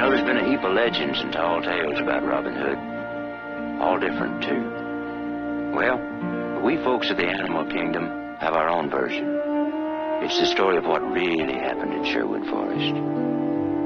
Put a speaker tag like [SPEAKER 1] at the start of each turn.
[SPEAKER 1] know, there's been a heap of legends and tall tales about Robin Hood. All different, too. Well, we folks of the animal kingdom have our own version. It's the story of what really happened in Sherwood Forest.